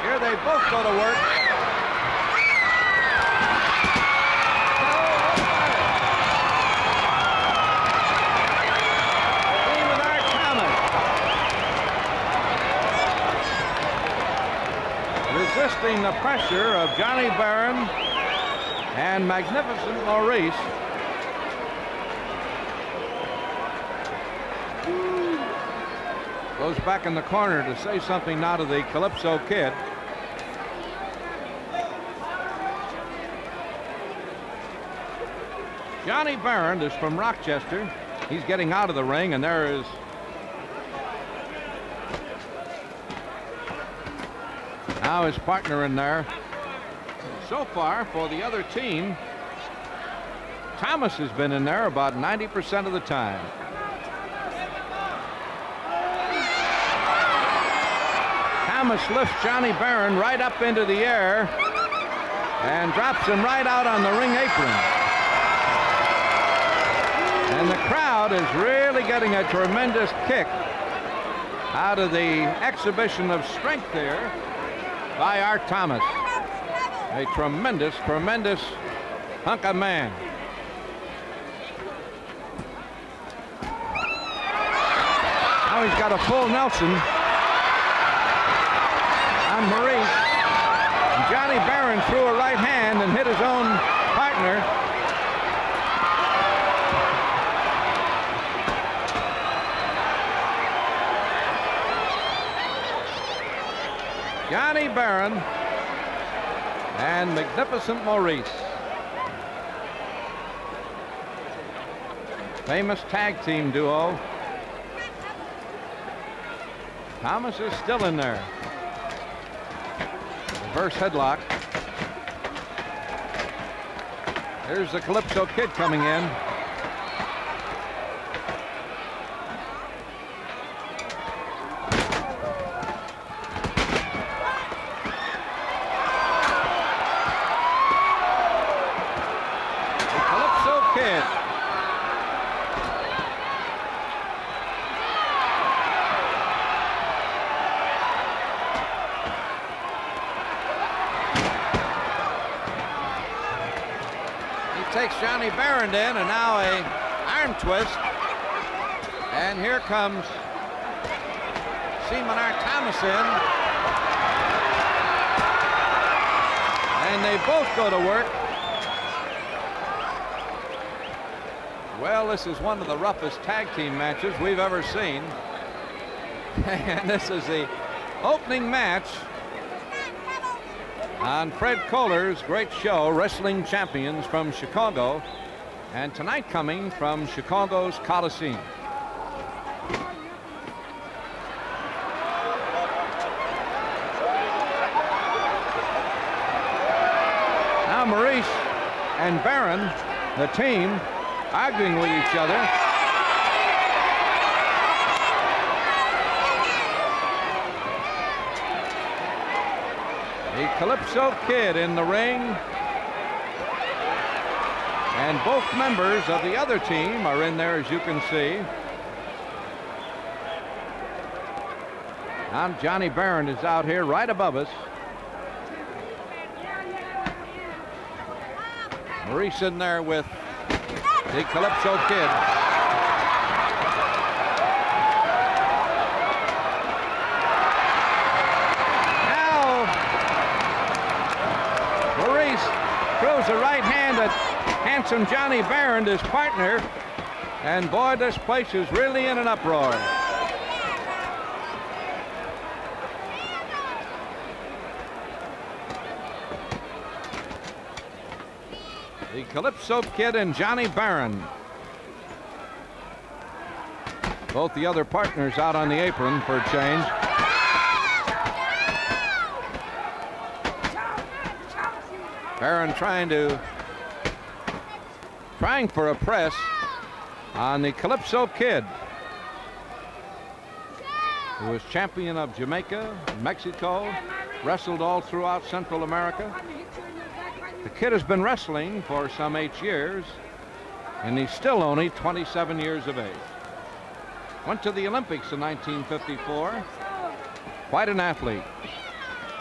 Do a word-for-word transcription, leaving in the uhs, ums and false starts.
Here they both go to work. Team with Art Thomas. Resisting the pressure of Johnny Barron and Magnificent Maurice. Goes back in the corner to say something now to the Calypso Kid. Johnny Barron is from Rochester. He's getting out of the ring, and there is now his partner in there. So far for the other team, Thomas has been in there about ninety percent of the time. Thomas lifts Johnny Barron right up into the air and drops him right out on the ring apron. And the crowd is really getting a tremendous kick out of the exhibition of strength here by Art Thomas. A tremendous, tremendous hunk of man. Now he's got a full Nelson on Maurice. And Johnny Barron threw a right hand and hit his own partner. Johnny Barron and Magnificent Maurice. Famous tag team duo. Thomas is still in there. Reverse headlock. There's the Calypso Kid coming in. Takes Johnny Barron in, and now a arm twist. And here comes Seaman Art Thomas in. And they both go to work. Well, this is one of the roughest tag team matches we've ever seen. And this is the opening match on Fred Kohler's great show, Wrestling Champions from Chicago, and tonight coming from Chicago's Coliseum. Now Maurice and Barron, the team, arguing with each other. The Calypso Kid in the ring. And both members of the other team are in there, as you can see. Now Johnny Barron is out here right above us. Maurice in there with the Calypso Kid. Throws a right hand at handsome Johnny Barron, his partner, and boy, this place is really in an uproar. The Calypso Kid and Johnny Barron. Both the other partners out on the apron for a change. Barron trying to trying for a press on the Calypso Kid, who was champion of Jamaica, Mexico, wrestled all throughout Central America. The Kid has been wrestling for some eight years, and he's still only twenty-seven years of age. Went to the Olympics in nineteen fifty-four. Quite an athlete.